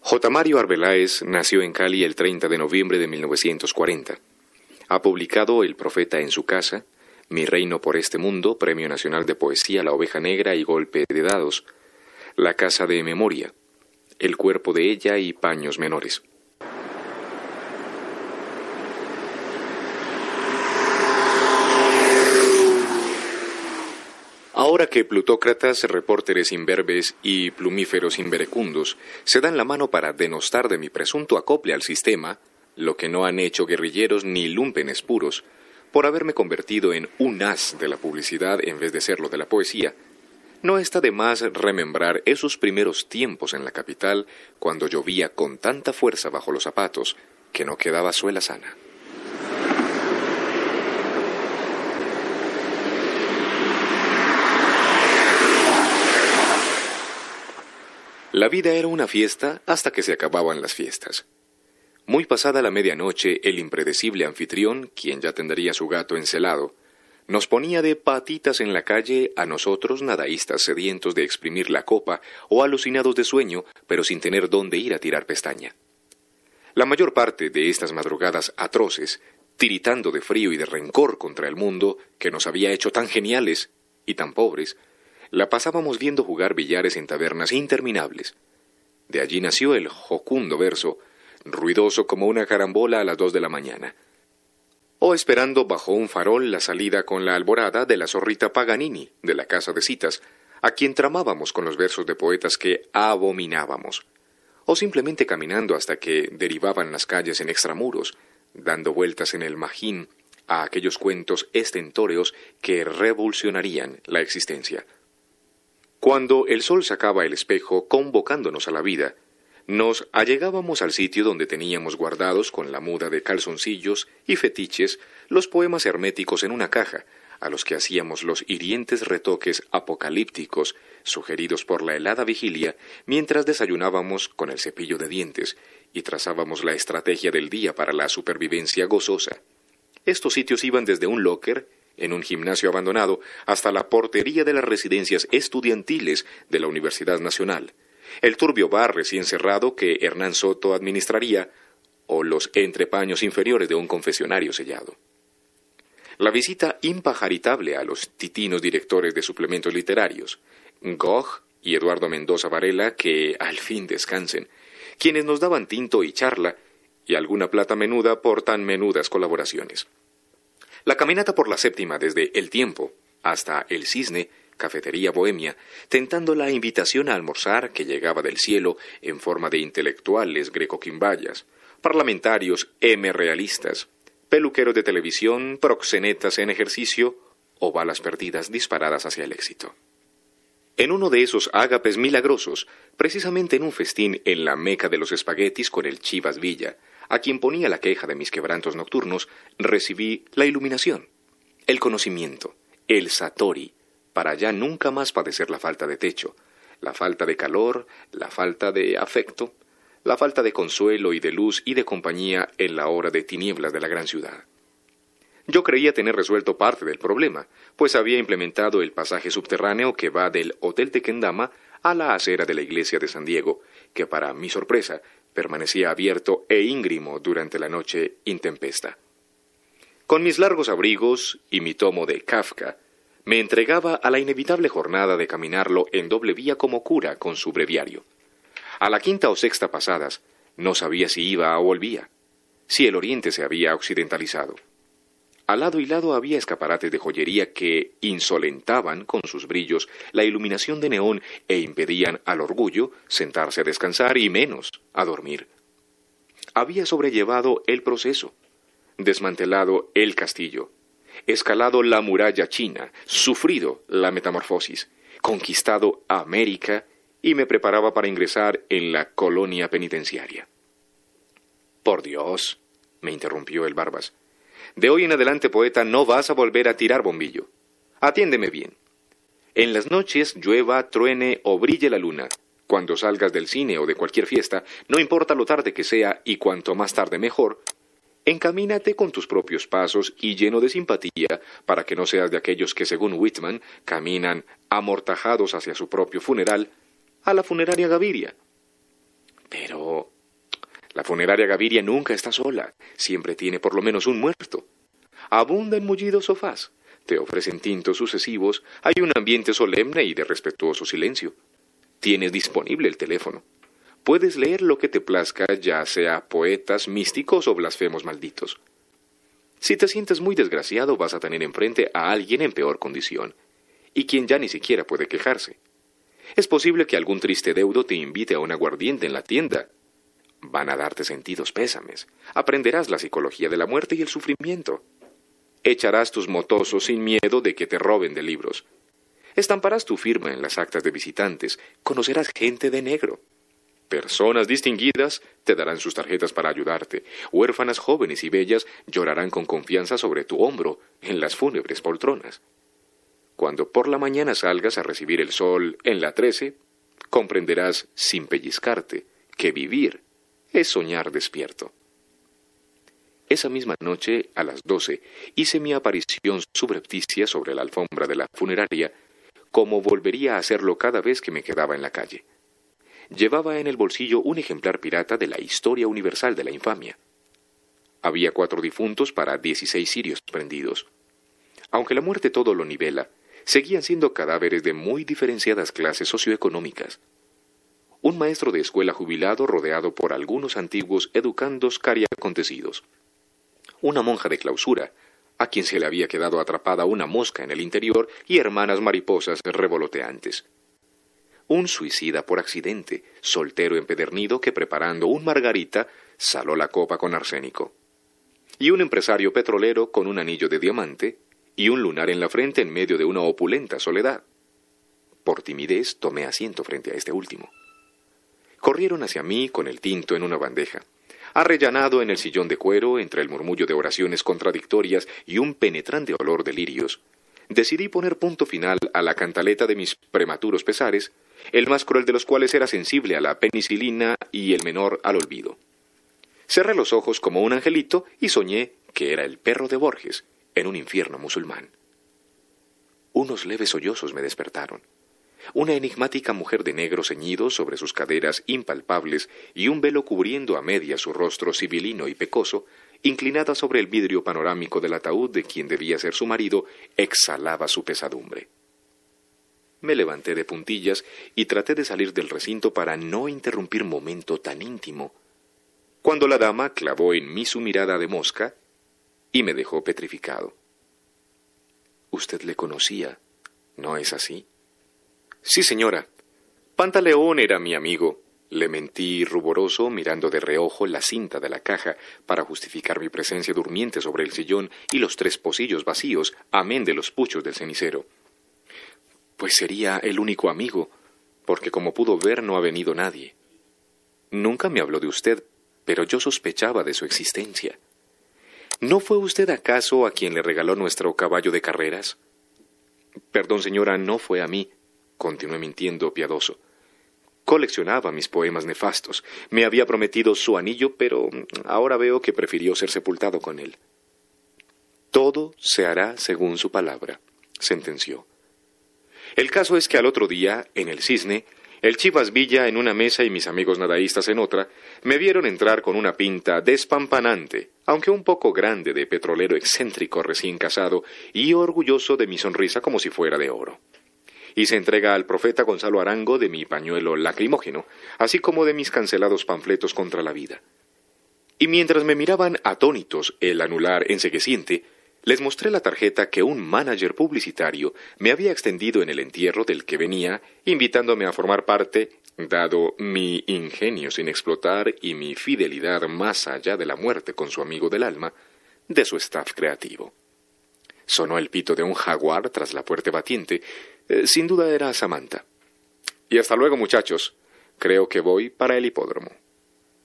J. Mario Arbeláez nació en Cali el 30 de noviembre de 1940. Ha publicado El profeta en su casa, Mi reino por este mundo, Premio Nacional de Poesía La oveja negra y Golpe de dados, La casa de memoria, El cuerpo de ella y Paños menores. Ahora que plutócratas, repórteres imberbes y plumíferos inverecundos se dan la mano para denostar de mi presunto acople al sistema, lo que no han hecho guerrilleros ni lúmpenes puros, por haberme convertido en un as de la publicidad en vez de serlo de la poesía, no está de más remembrar esos primeros tiempos en la capital cuando llovía con tanta fuerza bajo los zapatos que no quedaba suela sana. La vida era una fiesta hasta que se acababan las fiestas. Muy pasada la medianoche, el impredecible anfitrión, quien ya tendría su gato encelado, nos ponía de patitas en la calle a nosotros nadaístas sedientos de exprimir la copa o alucinados de sueño, pero sin tener dónde ir a tirar pestaña. La mayor parte de estas madrugadas atroces, tiritando de frío y de rencor contra el mundo que nos había hecho tan geniales y tan pobres, la pasábamos viendo jugar billares en tabernas interminables. De allí nació el jocundo verso, ruidoso como una carambola a las 2 de la mañana. O esperando bajo un farol la salida con la alborada de la zorrita Paganini, de la casa de citas, a quien tramábamos con los versos de poetas que abominábamos. O simplemente caminando hasta que derivaban las calles en extramuros, dando vueltas en el magín a aquellos cuentos estentóreos que revolucionarían la existencia. Cuando el sol sacaba el espejo convocándonos a la vida, nos allegábamos al sitio donde teníamos guardados con la muda de calzoncillos y fetiches los poemas herméticos en una caja, a los que hacíamos los hirientes retoques apocalípticos sugeridos por la helada vigilia mientras desayunábamos con el cepillo de dientes y trazábamos la estrategia del día para la supervivencia gozosa. Estos sitios iban desde un locker en un gimnasio abandonado hasta la portería de las residencias estudiantiles de la Universidad Nacional, el turbio bar recién cerrado que Hernán Soto administraría, o los entrepaños inferiores de un confesionario sellado. La impajaritable a los titinos directores de suplementos literarios, Gog y Eduardo Mendoza Varela, que al fin descansen, quienes nos daban tinto y charla, y alguna plata menuda por tan menudas colaboraciones. La caminata por la Séptima desde El Tiempo hasta El Cisne, cafetería bohemia, tentando la invitación a almorzar que llegaba del cielo en forma de intelectuales grecoquimbayas, parlamentarios realistas, peluqueros de televisión, proxenetas en ejercicio o balas perdidas disparadas hacia el éxito. En uno de esos ágapes milagrosos, precisamente en un festín en la meca de los espaguetis con el Chivas Villa, a quien ponía la queja de mis quebrantos nocturnos, recibí la iluminación, el conocimiento, el satori, para ya nunca más padecer la falta de techo, la falta de calor, la falta de afecto, la falta de consuelo y de luz y de compañía en la hora de tinieblas de la gran ciudad. Yo creía tener resuelto parte del problema, pues había implementado el pasaje subterráneo que va del Hotel Tequendama a la acera de la iglesia de San Diego, que para mi sorpresa permanecía abierto e íngrimo durante la noche intempesta. Con mis largos abrigos y mi tomo de Kafka, me entregaba a la inevitable jornada de caminarlo en doble vía como cura con su breviario. A la quinta o sexta pasadas, no sabía si iba o volvía, si el oriente se había occidentalizado. Al lado y lado había escaparates de joyería que insolentaban con sus brillos la iluminación de neón e impedían al orgullo sentarse a descansar y menos a dormir. Había sobrellevado el proceso, desmantelado el castillo, escalado la muralla china, sufrido la metamorfosis, conquistado América y me preparaba para ingresar en la colonia penitenciaria. «Por Dios», me interrumpió el Barbas, «de hoy en adelante, poeta, no vas a volver a tirar bombillo. Atiéndeme bien. En las noches, llueva, truene o brille la luna, cuando salgas del cine o de cualquier fiesta, no importa lo tarde que sea y cuanto más tarde mejor, encamínate con tus propios pasos y lleno de simpatía para que no seas de aquellos que, según Whitman, caminan amortajados hacia su propio funeral, a la funeraria Gaviria. Pero funeraria Gaviria nunca está sola, siempre tiene por lo menos un muerto. Abundan mullidos sofás, te ofrecen tintos sucesivos, hay un ambiente solemne y de respetuoso silencio. Tienes disponible el teléfono. Puedes leer lo que te plazca, ya sea poetas, místicos o blasfemos malditos. Si te sientes muy desgraciado, vas a tener enfrente a alguien en peor condición, y quien ya ni siquiera puede quejarse. Es posible que algún triste deudo te invite a un aguardiente en la tienda. Van a darte sentidos pésames. Aprenderás la psicología de la muerte y el sufrimiento. Echarás tus motozos sin miedo de que te roben de libros. Estamparás tu firma en las actas de visitantes. Conocerás gente de negro. Personas distinguidas te darán sus tarjetas para ayudarte. Huérfanas jóvenes y bellas llorarán con confianza sobre tu hombro en las fúnebres poltronas. Cuando por la mañana salgas a recibir el sol en la 13, comprenderás, sin pellizcarte, que vivir es soñar despierto. Esa misma noche, a las 12, hice mi aparición subrepticia sobre la alfombra de la funeraria, como volvería a hacerlo cada vez que me quedaba en la calle. Llevaba en el bolsillo un ejemplar pirata de la Historia Universal de la Infamia. Había 4 difuntos para 16 cirios prendidos. Aunque la muerte todo lo nivela, seguían siendo cadáveres de muy diferenciadas clases socioeconómicas. Un maestro de escuela jubilado rodeado por algunos antiguos educandos cariacontecidos. Una monja de clausura, a quien se le había quedado atrapada una mosca en el interior y hermanas mariposas revoloteantes. Un suicida por accidente, soltero empedernido que preparando un margarita saló la copa con arsénico. Y un empresario petrolero con un anillo de diamante y un lunar en la frente en medio de una opulenta soledad. Por timidez tomé asiento frente a este último. Corrieron hacia mí con el tinto en una bandeja. Arrellanado en el sillón de cuero, entre el murmullo de oraciones contradictorias y un penetrante olor de lirios, decidí poner punto final a la cantaleta de mis prematuros pesares, el más cruel de los cuales era sensible a la penicilina y el menor al olvido. Cerré los ojos como un angelito y soñé que era el perro de Borges en un infierno musulmán. Unos leves sollozos me despertaron. Una enigmática mujer de negro ceñido sobre sus caderas impalpables y un velo cubriendo a media su rostro sibilino y pecoso, inclinada sobre el vidrio panorámico del ataúd de quien debía ser su marido, exhalaba su pesadumbre. Me levanté de puntillas y traté de salir del recinto para no interrumpir momento tan íntimo, cuando la dama clavó en mí su mirada de mosca y me dejó petrificado. Usted le conocía, ¿no es así? Sí, señora. Pantaleón era mi amigo. Le mentí ruboroso, mirando de reojo la cinta de la caja para justificar mi presencia durmiente sobre el sillón y los 3 pocillos vacíos, amén de los puchos del cenicero. Pues sería el único amigo, porque como pudo ver no ha venido nadie. Nunca me habló de usted, pero yo sospechaba de su existencia. ¿No fue usted acaso a quien le regaló nuestro caballo de carreras? Perdón, señora, no fue a mí, continué mintiendo piadoso. Coleccionaba mis poemas nefastos. Me había prometido su anillo, pero ahora veo que prefirió ser sepultado con él. Todo se hará según su palabra, sentenció. El caso es que al otro día, en el Cisne, el Chivas Villa en una mesa y mis amigos nadaístas en otra, me vieron entrar con una pinta despampanante, aunque un poco grande, de petrolero excéntrico recién casado y orgulloso de mi sonrisa como si fuera de oro. Hice entrega al profeta Gonzalo Arango de mi pañuelo lacrimógeno, así como de mis cancelados panfletos contra la vida. Y mientras me miraban atónitos el anular encegueciente, les mostré la tarjeta que un manager publicitario me había extendido en el entierro del que venía, invitándome a formar parte, dado mi ingenio sin explotar y mi fidelidad más allá de la muerte con su amigo del alma, de su staff creativo. Sonó el pito de un jaguar tras la puerta batiente. Sin duda era Samantha. Y hasta luego, muchachos. Creo que voy para el hipódromo.